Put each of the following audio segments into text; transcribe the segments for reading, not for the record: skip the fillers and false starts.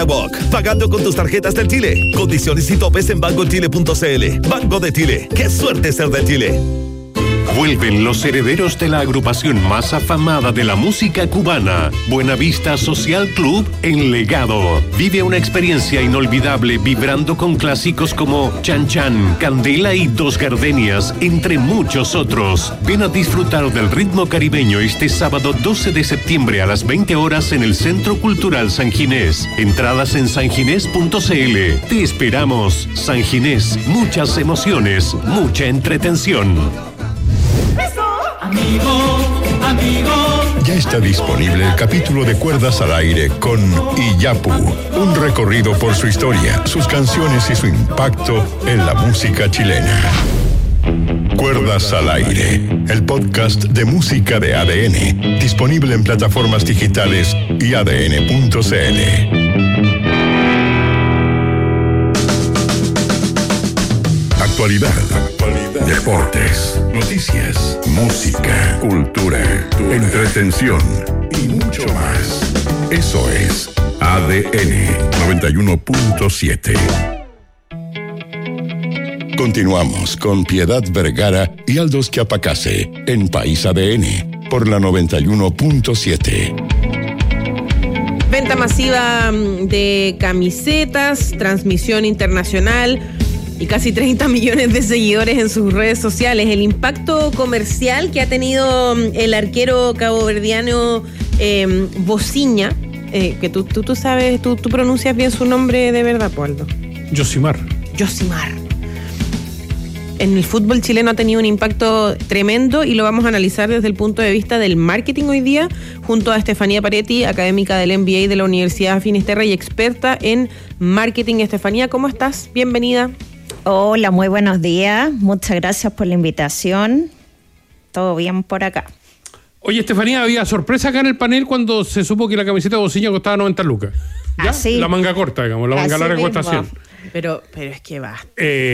Walk, pagando con tus tarjetas del Chile. Condiciones y topes en bancochile.cl. Banco de Chile, qué suerte ser de Chile. Vuelven los herederos de la agrupación más afamada de la música cubana, Buenavista Social Club, en Legado. Vive una experiencia inolvidable vibrando con clásicos como Chan Chan, Candela y Dos Gardenias, entre muchos otros. Ven a disfrutar del ritmo caribeño este sábado 12 de septiembre a las 20 horas en el Centro Cultural San Ginés. Entradas en sanginés.cl. Te esperamos. San Ginés, muchas emociones, mucha entretención. Amigo. Ya está disponible el capítulo de Cuerdas al Aire con Iyapu. Un recorrido por su historia, sus canciones y su impacto en la música chilena. Cuerdas al Aire, el podcast de música de ADN. Disponible en plataformas digitales y adn.cl. Actualidad, deportes, noticias, música, cultura, entretención y mucho más. Eso es ADN 91.7. Continuamos con Piedad Vergara y Aldo Schiapacase en País ADN por la 91.7. Venta masiva de camisetas, transmisión internacional y casi 30 millones de seguidores en sus redes sociales. El impacto comercial que ha tenido el arquero caboverdiano Bociña, que tú sabes, tú pronuncias bien su nombre de verdad, Aldo. Josimar. En el fútbol chileno ha tenido un impacto tremendo y lo vamos a analizar desde el punto de vista del marketing hoy día, junto a Estefanía Paretti, académica del MBA de la Universidad Finisterra y experta en marketing. Estefanía, ¿cómo estás? Bienvenida. Hola, muy buenos días. Muchas gracias por la invitación. Todo bien por acá. Oye, Estefanía, había sorpresa acá en el panel cuando se supo que la camiseta de Bociña costaba 90 lucas. ¿Ya? Así. La manga corta, digamos, la manga larga cuesta 100. Pero es que va.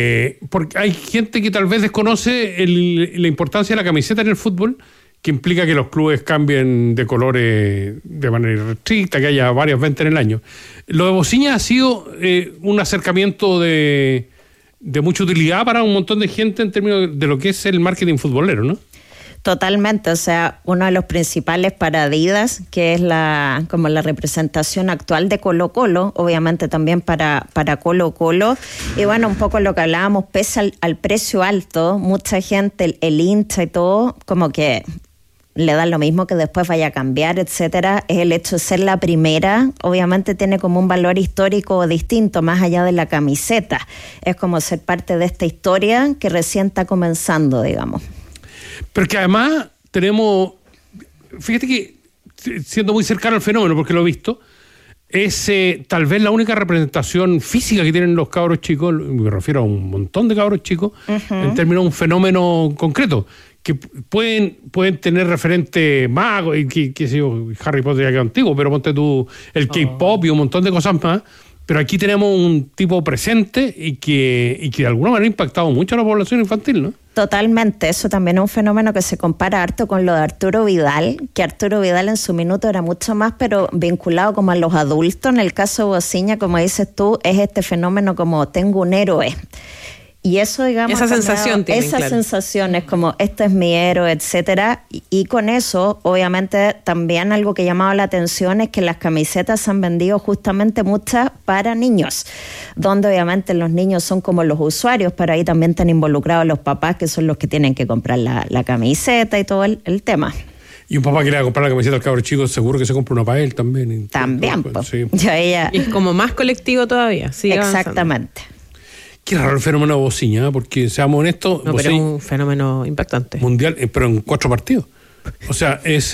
Porque hay gente que tal vez desconoce la importancia de la camiseta en el fútbol, que implica que los clubes cambien de colores de manera irrestricta, que haya varias ventas en el año. Lo de Bociña ha sido un acercamiento de mucha utilidad para un montón de gente en términos de lo que es el marketing futbolero, ¿no? Totalmente, o sea, uno de los principales para Adidas, que es como la representación actual de Colo-Colo, obviamente también para Colo-Colo, y bueno, un poco lo que hablábamos, pese al precio alto, mucha gente, el hincha y todo, como que le dan lo mismo que después vaya a cambiar, etcétera. Es el hecho de ser la primera, obviamente tiene como un valor histórico distinto, más allá de la camiseta. Es como ser parte de esta historia que recién está comenzando, digamos. Pero que además tenemos, fíjate que siendo muy cercano al fenómeno, porque lo he visto, es tal vez la única representación física que tienen los cabros chicos, me refiero a un montón de cabros chicos, en términos de un fenómeno concreto, que pueden tener referente magos, que sé yo, Harry Potter ya quedó antiguo, pero ponte tú el K-pop y un montón de cosas más. Pero aquí tenemos un tipo presente y que de alguna manera ha impactado mucho a la población infantil, ¿no? Totalmente, eso también es un fenómeno que se compara harto con lo de Arturo Vidal, que Arturo Vidal en su minuto era mucho más, pero vinculado como a los adultos. En el caso de Bociña, como dices tú, es este fenómeno como tengo un héroe. Y eso, digamos, esa sensación tienen, esa claro. sensación es como este es mi héroe, etcétera, y con eso obviamente también algo que ha llamado la atención es que las camisetas se han vendido justamente muchas para niños, donde obviamente los niños son como los usuarios, pero ahí también están involucrados los papás, que son los que tienen que comprar la camiseta y todo el tema. Y un papá que le va a comprar la camiseta al cabro chico, seguro que se compra una para él también. También, pues. Sí. Y es como más colectivo todavía. Exactamente. Qué raro el fenómeno de Bociña, porque seamos honestos... No, pero es un fenómeno impactante. Mundial, pero en 4 partidos. O sea, es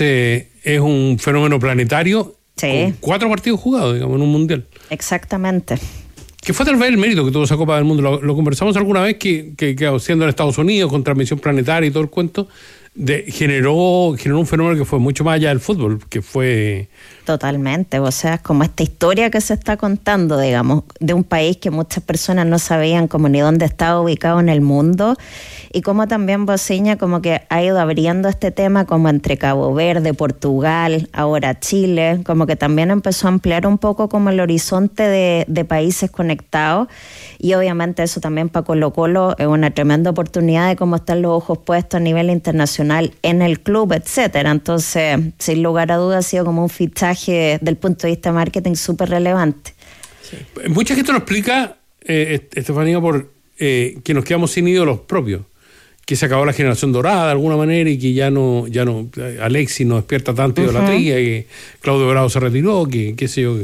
un fenómeno planetario, sí, con 4 partidos jugados, digamos, en un mundial. Exactamente. Que fue tal vez el mérito que tuvo esa Copa del Mundo. Lo conversamos alguna vez que siendo en Estados Unidos, con transmisión planetaria y todo el cuento, generó un fenómeno que fue mucho más allá del fútbol, que fue... Totalmente, o sea, es como esta historia que se está contando, digamos, de un país que muchas personas no sabían como ni dónde estaba ubicado en el mundo, y como también Bociña como que ha ido abriendo este tema como entre Cabo Verde, Portugal, ahora Chile, como que también empezó a ampliar un poco como el horizonte de países conectados, y obviamente eso también para Colo-Colo es una tremenda oportunidad de cómo están los ojos puestos a nivel internacional en el club, etcétera. Entonces, sin lugar a dudas ha sido como un fichaje del punto de vista de marketing súper relevante. Sí. Mucha gente nos explica, Estefanía, por que nos quedamos sin ídolos propios, que se acabó la generación dorada de alguna manera y que ya no Alexis no despierta tanta idolatría, que Claudio Bravo se retiró, que qué sé yo,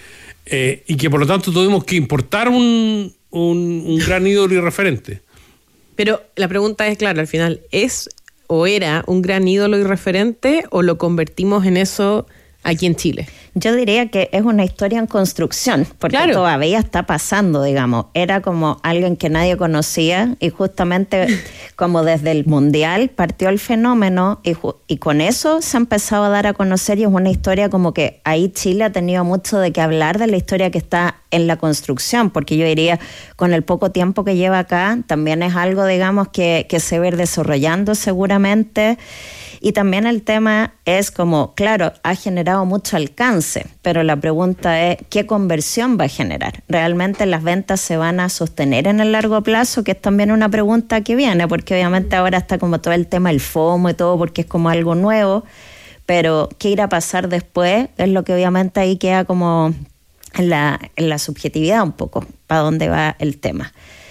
y que por lo tanto tuvimos que importar un gran ídolo y referente. Pero la pregunta es, claro, al final, ¿es o era un gran ídolo y referente o lo convertimos en eso aquí en Chile? Yo diría que es una historia en construcción, porque claro, todavía está pasando, digamos. Era como alguien que nadie conocía y justamente como desde el Mundial partió el fenómeno y con eso se ha empezado a dar a conocer, y es una historia como que ahí Chile ha tenido mucho de qué hablar de la historia que está en la construcción, porque yo diría, con el poco tiempo que lleva acá, también es algo, digamos, que se va a ir desarrollando seguramente. Y también el tema es como, claro, ha generado mucho alcance, pero la pregunta es, ¿qué conversión va a generar? ¿Realmente las ventas se van a sostener en el largo plazo? Que es también una pregunta que viene, porque obviamente ahora está como todo el tema del FOMO y todo, porque es como algo nuevo, pero ¿qué irá a pasar después? Es lo que obviamente ahí queda como en la subjetividad un poco, para dónde va el tema.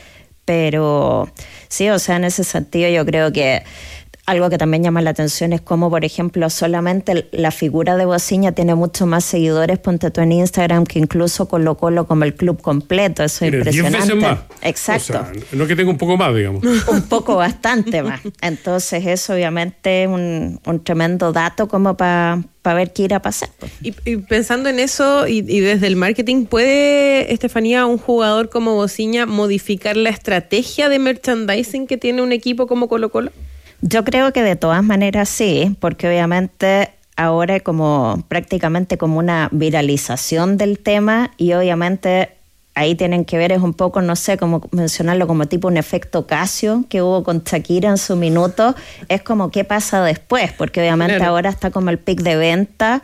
Pero sí, o sea, en ese sentido yo creo que algo que también llama la atención es cómo, por ejemplo, solamente la figura de Bociña tiene mucho más seguidores, ponte tú en Instagram, que incluso Colo-Colo como el club completo. Eso es impresionante. 10 veces más. Exacto. O sea, no que tenga un poco más, digamos. Un poco, bastante más. Entonces eso obviamente es un tremendo dato como para ver qué irá a pasar. Y pensando en eso y desde el marketing, ¿puede, Estefanía, un jugador como Bociña modificar la estrategia de merchandising que tiene un equipo como Colo-Colo? Yo creo que de todas maneras sí, porque obviamente ahora es como prácticamente como una viralización del tema, y obviamente ahí tienen que ver, es un poco, no sé cómo mencionarlo, como tipo un efecto Casio que hubo con Shakira en su minuto. Es como qué pasa después, porque obviamente claro, ahora está como el pic de venta,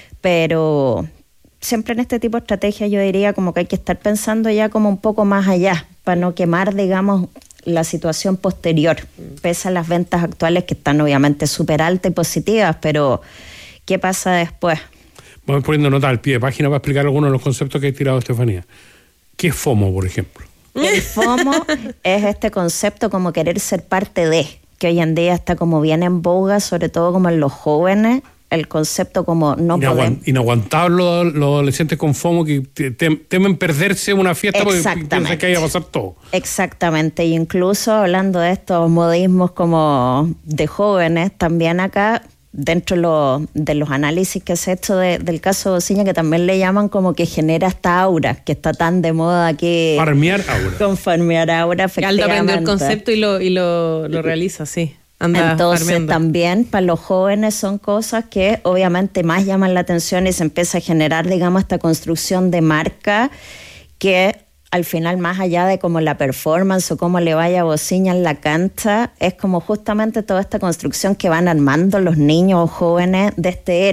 pero siempre en este tipo de estrategias yo diría como que hay que estar pensando ya como un poco más allá, para no quemar, digamos, la situación posterior, pese a las ventas actuales que están obviamente súper altas y positivas, pero ¿qué pasa después? Vamos poniendo nota al pie de página para explicar algunos de los conceptos que ha tirado Estefanía. ¿Qué es FOMO, por ejemplo? El FOMO es este concepto como querer ser parte de, que hoy en día está como bien en boga, sobre todo como en los jóvenes, el concepto como no poder... Inaguantable los adolescentes con FOMO que temen perderse una fiesta porque piensan que ahí va a pasar todo. Exactamente, y incluso hablando de estos modismos como de jóvenes, también acá, dentro de los análisis que se ha hecho del caso de Bociña, que también le llaman como que genera esta aura, que está tan de moda aquí. Farmear aura. Con farmear aura, efectivamente. Aldo aprendió el concepto y lo realiza, sí. Entonces farmeando. También para los jóvenes son cosas que obviamente más llaman la atención y se empieza a generar, digamos, esta construcción de marca que al final, más allá de como la performance o cómo le vaya a Bociña en la cancha, es como justamente toda esta construcción que van armando los niños o jóvenes de este héroe.